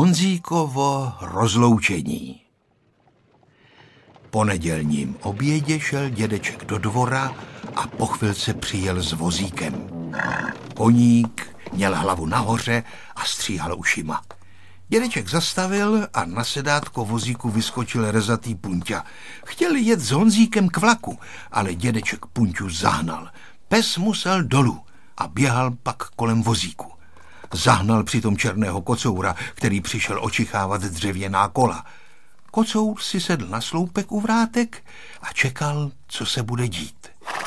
Honzíkovo rozloučení. Po nedělním obědě šel dědeček do dvora a po chvilce přijel s vozíkem. Koník měl hlavu nahoře a stříhal ušima. Dědeček zastavil a na sedátko vozíku vyskočil rezatý Punťa. Chtěl jet s Honzíkem k vlaku, ale dědeček Punťu zahnal. Pes musel dolů a běhal pak kolem vozíku. Zahnal přitom černého kocoura, který přišel očichávat dřevěná kola. Kocour si sedl na sloupek u vrátek a čekal, co se bude dít.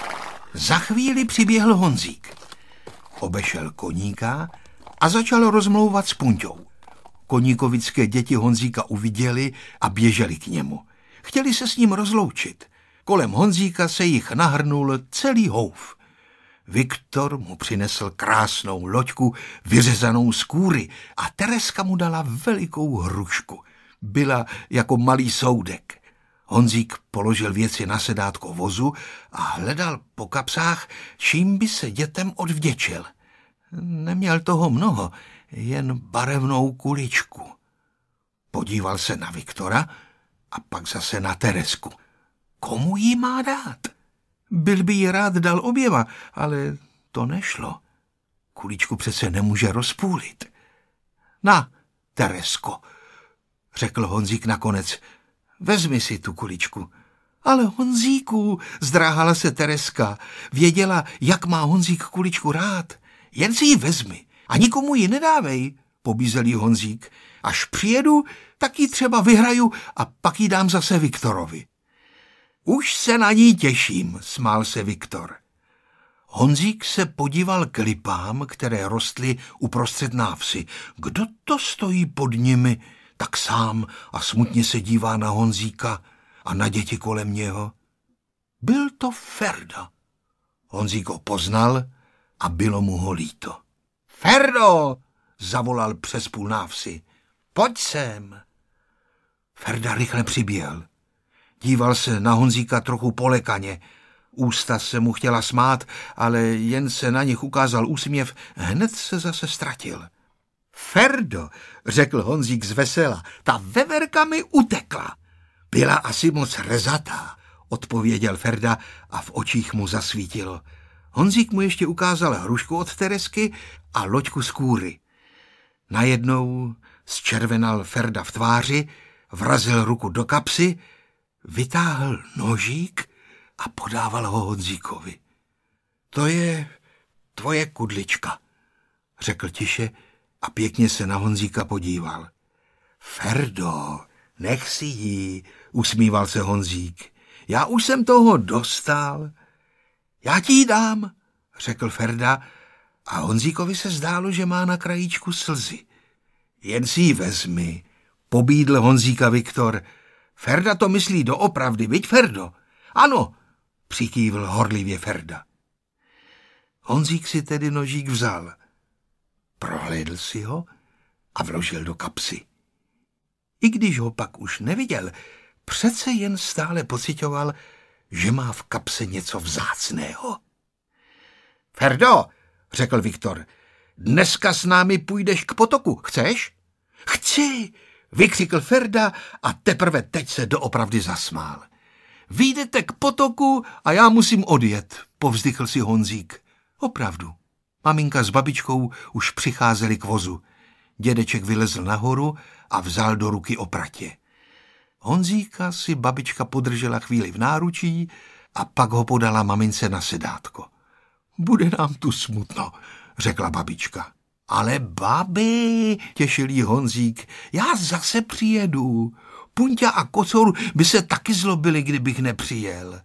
Za chvíli přiběhl Honzík. Obešel Koníka a začal rozmlouvat s Punťou. Koníkovické děti Honzíka uviděli a běželi k němu. Chtěli se s ním rozloučit. Kolem Honzíka se jich nahrnul celý houf. Viktor mu přinesl krásnou loďku vyřezanou z kůry a Tereska mu dala velikou hrušku. Byla jako malý soudek. Honzík položil věci na sedátko vozu a hledal po kapsách, čím by se dětem odvděčil. Neměl toho mnoho, jen barevnou kuličku. Podíval se na Viktora a pak zase na Teresku. Komu jí má dát? Byl by jí rád dal oběma, ale to nešlo. Kuličku přece nemůže rozpůlit. Na, Teresko, řekl Honzík nakonec, vezmi si tu kuličku. Ale Honzíku, zdráhala se Tereska, věděla, jak má Honzík kuličku rád. Jen si ji vezmi a nikomu ji nedávej, pobízel jí Honzík. Až přijedu, tak ji třeba vyhraju a pak ji dám zase Viktorovi. Už se na ní těším, smál se Viktor. Honzík se podíval k lipám, které rostly uprostřed návsi. Kdo to stojí pod nimi, tak sám a smutně se dívá na Honzíka a na děti kolem něho? Byl to Ferda. Honzík ho poznal a bylo mu ho líto. Ferdo, zavolal přes půl návsi. Pojď sem. Ferda rychle přiběhl. Díval se na Honzíka trochu polekaně. Ústa se mu chtěla smát, ale jen se na nich ukázal úsměv, hned se zase ztratil. Ferdo, řekl Honzík zvesela, ta veverka mi utekla. Byla asi moc rezatá, odpověděl Ferda a v očích mu zasvítilo. Honzík mu ještě ukázal hrušku od Teresky a loďku z kůry. Najednou zčervenal Ferda v tváři, vrazil ruku do kapsy, vytáhl nožík a podával ho Honzíkovi. To je tvoje kudlička, řekl tiše a pěkně se na Honzíka podíval. Ferdo, nech si ji, usmíval se Honzík. Já už jsem toho dostal. Já ti ji dám, řekl Ferda a Honzíkovi se zdálo, že má na krajíčku slzy. Jen si ji vezmi, pobídl Honzíka Viktor. Ferda to myslí doopravdy, viď, Ferdo? Ano, přikývl horlivě Ferda. Honzík si tedy nožík vzal. Prohlédl si ho a vložil do kapsy. I když ho pak už neviděl, přece jen stále pociťoval, že má v kapse něco vzácného. Ferdo, řekl Viktor, dneska s námi půjdeš k potoku, chceš? Chci, vykřikl Ferda a teprve teď se doopravdy zasmál. Vyjdete k potoku a já musím odjet, povzdychl si Honzík. Opravdu. Maminka s babičkou už přicházeli k vozu. Dědeček vylezl nahoru a vzal do ruky opratě. Honzíka si babička podržela chvíli v náručí a pak ho podala mamince na sedátko. Bude nám tu smutno, řekla babička. Ale babi, těšil jí Honzík, já zase přijedu. Punťa a Kocour by se taky zlobili, kdybych nepřijel.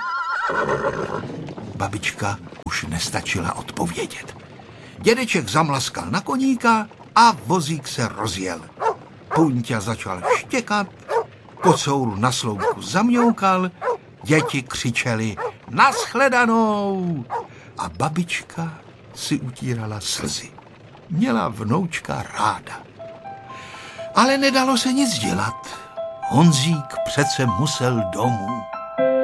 Babička už nestačila odpovědět. Dědeček zamlaskal na Koníka a vozík se rozjel. Punťa začal štěkat, Kocour na sloupku zamňoukal, děti křičeli nashledanou a babička si utírala slzy. Měla vnoučka ráda. Ale nedalo se nic dělat. Honzík přece musel domů.